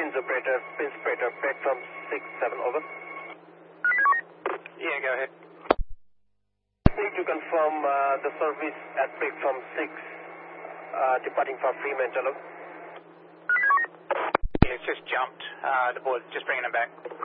Prince operator, platform 6-7, over. Yeah, go ahead. Need to confirm the service at platform 6, departing for Fremantle. Yeah, it's just jumped. The board just bringing them back.